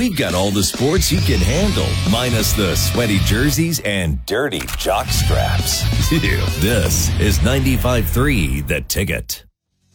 We've got all the sports you can handle, minus the sweaty jerseys and dirty jock straps. This is 95.3 The Ticket.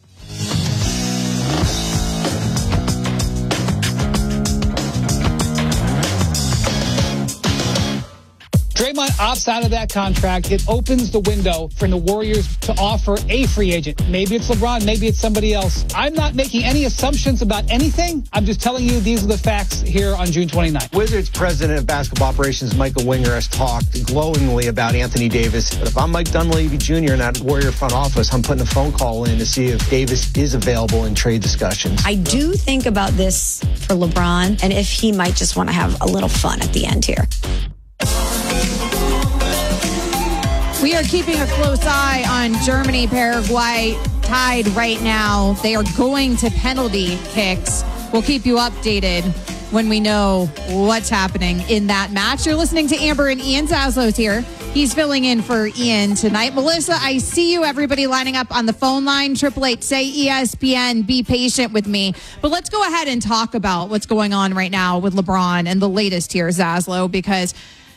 Draymond opts out of that contract. It opens the window for the Warriors to offer a free agent. Maybe it's LeBron, maybe it's somebody else. I'm not making any assumptions about anything. I'm just telling you these are the facts here on June 29th. Wizards president of basketball operations Michael Winger has talked glowingly about Anthony Davis. But if I'm Mike Dunleavy Jr. in that Warrior front office, I'm putting a phone call in to see if Davis is available in trade discussions. I do think about this for LeBron and if he might just want to have a little fun at the end here. We are keeping a close eye on Germany, Paraguay tied right now. They are going to penalty kicks. We'll keep you updated when we know what's happening in that match. You're listening to Amber and Ian. Zaslow's here. He's filling in for Ian tonight. Melissa, I see you. Everybody lining up on the phone line. 888-SAY-ESPN. Be patient with me. But let's go ahead and talk about what's going on right now with LeBron and the latest here, Zaslow, because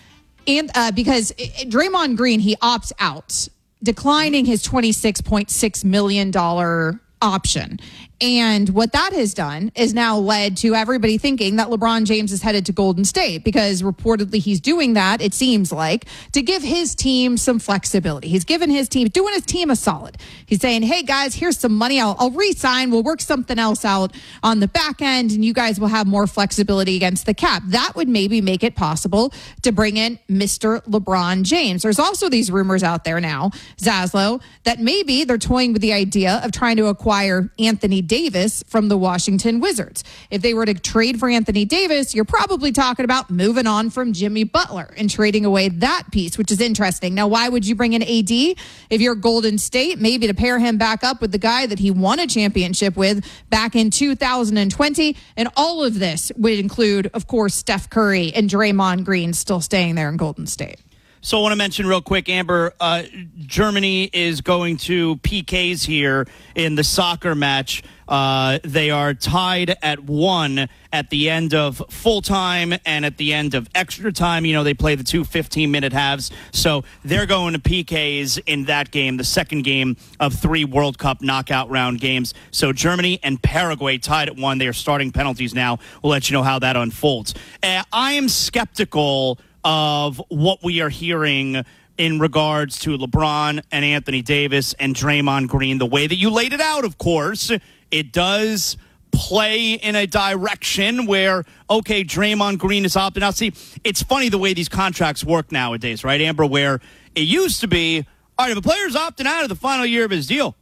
Draymond Green, he opts out, declining his $26.6 million option. And what that has done is now led to everybody thinking that LeBron James is headed to Golden State because reportedly he's doing that, it seems like, to give his team some flexibility. He's doing his team a solid. He's saying, hey guys, here's some money. I'll re-sign. We'll work something else out on the back end and you guys will have more flexibility against the cap. That would maybe make it possible to bring in Mr. LeBron James. There's also these rumors out there now, Zaslow, that maybe they're toying with the idea of trying to acquire Anthony Davis from the Washington Wizards. If they were to trade for Anthony Davis, you're probably talking about moving on from Jimmy Butler and trading away that piece, which is interesting. Now, why would you bring in AD if you're Golden State? Maybe to pair him back up with the guy that he won a championship with back in 2020. And all of this would include, of course, Steph Curry and Draymond Green still staying there in Golden State. So I want to mention real quick, Amber, Germany is going to PKs here in the soccer match. They are tied at 1 at the end of full time and at the end of extra time. You know, they play the two 15-minute halves. So they're going to PKs in that game, the second game of 3 World Cup knockout round games. So Germany and Paraguay tied at 1. They are starting penalties now. We'll let you know how that unfolds. I am skeptical of what we are hearing in regards to LeBron and Anthony Davis and Draymond Green. The way that you laid it out, of course, it does play in a direction where, okay, Draymond Green is opting out. See, it's funny the way these contracts work nowadays, right, Amber, where it used to be, all right, if a player's opting out of the final year of his deal,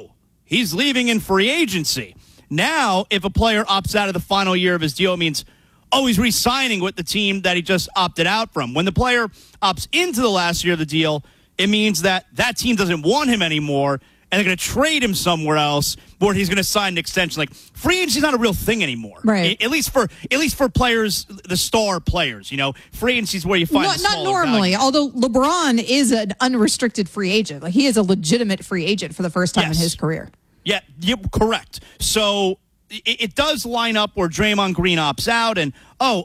he's leaving in free agency. Now, if a player opts out of the final year of his deal, it means, he's re-signing with the team that he just opted out from. When the player opts into the last year of the deal, it means that team doesn't want him anymore, and they're going to trade him somewhere else where he's going to sign an extension. Like, free agency is not a real thing anymore. Right. At least for players, the star players, you know. Free agency is where you find the not normally, value. although LeBron is an unrestricted free agent. Like, he is a legitimate free agent for the first time in his career. Yeah, correct. So it does line up where Draymond Green opts out and,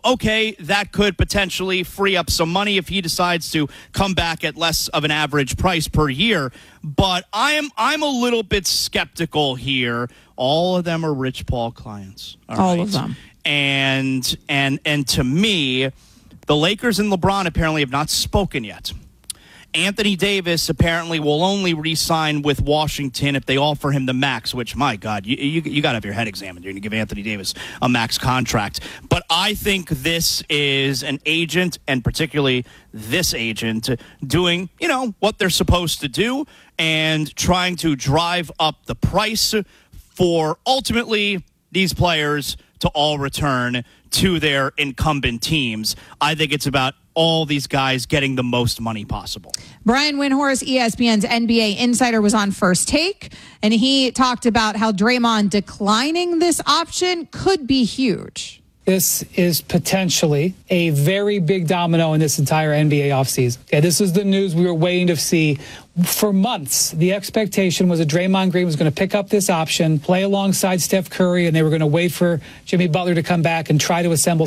that could potentially free up some money if he decides to come back at less of an average price per year. But I'm a little bit skeptical here. All of them are Rich Paul clients. All of them. And to me, the Lakers and LeBron apparently have not spoken yet. Anthony Davis apparently will only re-sign with Washington if they offer him the max, which, my God, you got to have your head examined. You're going to give Anthony Davis a max contract. But I think this is an agent, and particularly this agent, doing, what they're supposed to do and trying to drive up the price for ultimately these players to all return to their incumbent teams. I think it's about all these guys getting the most money possible. Brian Windhorst, ESPN's NBA insider, was on First Take, and he talked about how Draymond declining this option could be huge. This is potentially a very big domino in this entire NBA offseason. Okay, this is the news we were waiting to see for months. The expectation was that Draymond Green was going to pick up this option, play alongside Steph Curry, and they were going to wait for Jimmy Butler to come back and try to assemble